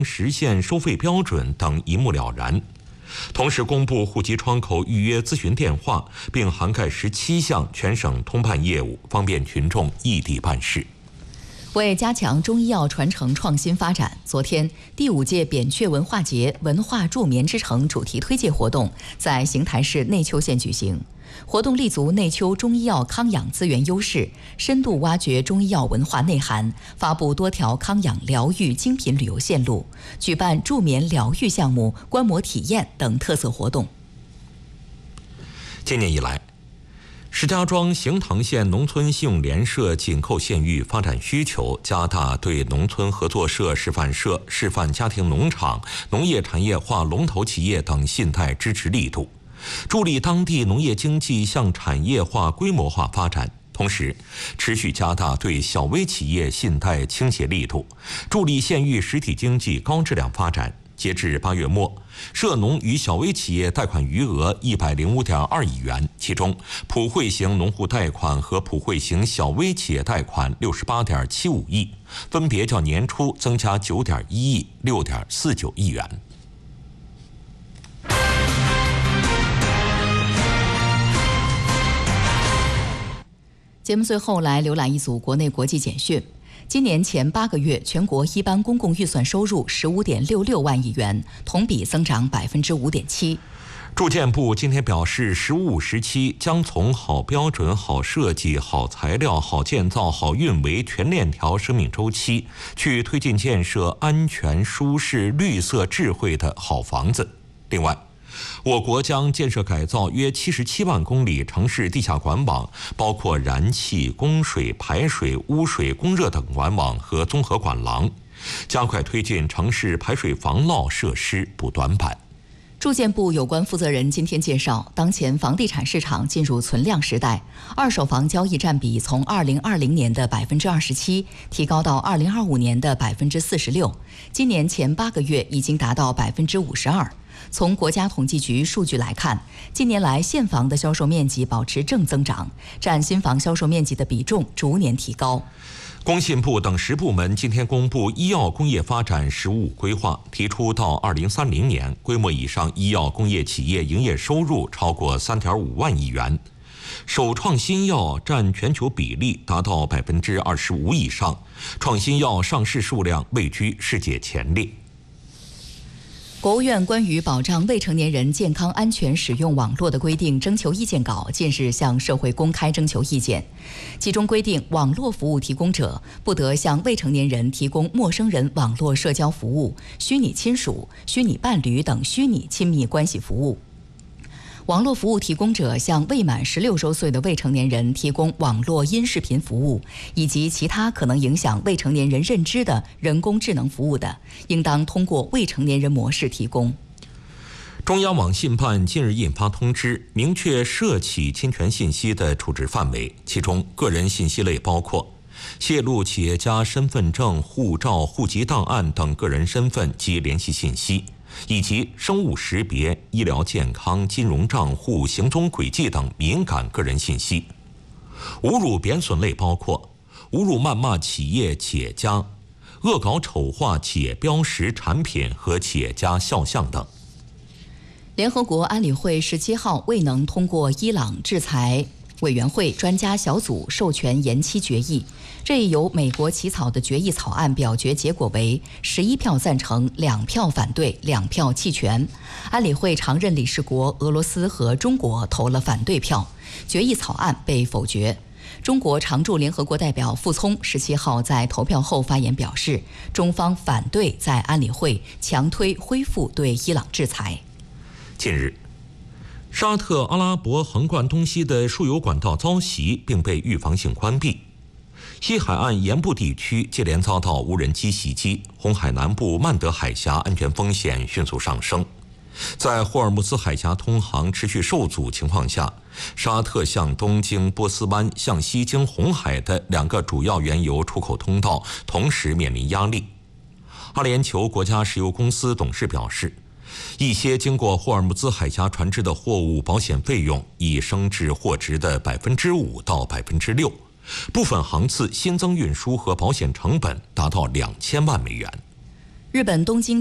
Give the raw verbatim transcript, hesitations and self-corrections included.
实现收费标准等一目了然。同时公布户籍窗口预约咨询电话，并涵盖十七项全省通办业务，方便群众异地办事。 为加强中医药传承创新发展，昨天第五届扁鹊文化节文化助眠之城主题推介活动在邢台市内丘县举行。活动立足内丘中医药康养资源优势，深度挖掘中医药文化内涵，发布多条康养疗愈精品旅游线路，举办助眠疗愈项目、观摩体验等特色活动。 今年以来，石家庄邢塘县农村信用联社紧扣县域发展需求，加大对农村合作社、示范社、示范家庭农场、农业产业化龙头企业等信贷支持力度，助力当地农业经济向产业化、规模化发展。同时，持续加大对小微企业信贷倾斜力度，助力县域实体经济高质量发展。截至八月末，涉农与小微企业贷款余额一百零五点二亿元，其中普惠型农户贷款和普惠型小微企业贷款六十八点七五亿，分别较年初增加九点一亿、六点四九亿元。 节目最后来浏览一组国内国际简讯。今年前八个月，全国一般公共预算收入十五点六六万亿元，同比增长百分之五点七。 住建部今天表示，“十五”时期将从好标准、好设计、好材料、好建造、好运维全链条生命周期，去推进建设安全、舒适、绿色、智慧的好房子。另外，我国将建设改造约七十七万公里城市地下管网，包括燃气、供水、排水、污水、供热等管网和综合管廊，加快推进城市排水防涝设施补短板。 住建部有关负责人今天介绍，当前房地产市场进入存量时代，二手房交易占比从二零二零年的百分之二十七提高到二零二五年的百分之四十六，今年前八个月已经达到百分之五十二。从国家统计局数据来看，近年来现房的销售面积保持正增长，占新房销售面积的比重逐年提高。 工信部等十部门今天公布医药工业发展“十五”规划，提出到二零三零年，规模以上医药工业企业营业收入超过三点五万亿元，首创新药占全球比例达到百分之二十五以上，创新药上市数量位居世界前列。 国务院关于保障未成年人健康安全使用网络的规定征求意见稿近日向社会公开征求意见，其中规定，网络服务提供者不得向未成年人提供陌生人网络社交服务、虚拟亲属、虚拟伴侣等虚拟亲密关系服务。网络服务提供者向未满十六周岁的未成年人提供网络音视频服务，以及其他可能影响未成年人认知的人工智能服务的，应当通过未成年人模式提供。 中央网信办近日印发通知，明确涉企侵权信息的处置范围，其中个人信息类包括泄露企业家身份证、护照、户籍档案等个人身份及联系信息，以及生物识别、医疗健康、金融账户、行踪轨迹等敏感个人信息。侮辱贬损类包括侮辱谩骂企业企业家、恶搞丑化企业标识、产品和企业家肖像等。 联合国安理会十七号未能通过伊朗制裁委员会专家小组授权延期决议，这一由美国起草的决议草案表决结果为十一票赞成、两票反对、两票弃权。安理会常任理事国俄罗斯和中国投了反对票，决议草案被否决。中国常驻联合国代表傅聪十七号在投票后发言表示，中方反对在安理会强推恢复对伊朗制裁。 近日，沙特阿拉伯横贯东西的输油管道遭袭，并被预防性关闭。西海岸沿部地区接连遭到无人机袭击，红海南部曼德海峡安全风险迅速上升。在霍尔木兹海峡通航持续受阻情况下，沙特向东经波斯湾、向西经红海的两个主要原油出口通道同时面临压力。阿联酋国家石油公司董事表示，一些经过霍尔木兹海峡船只的货物保险费用已升至货值的百分之五到百分之六，部分航次新增运输和保险成本达到两千万美元。 日本东京